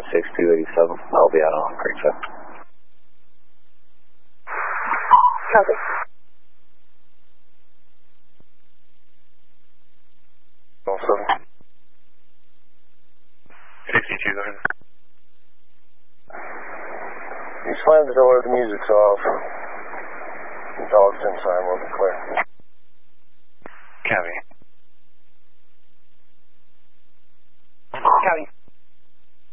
6287. I'll be out on Creekside. Copy. Also. 62, go ahead. You slammed the door, the music's off. The dog's inside, we'll be clear. Copy.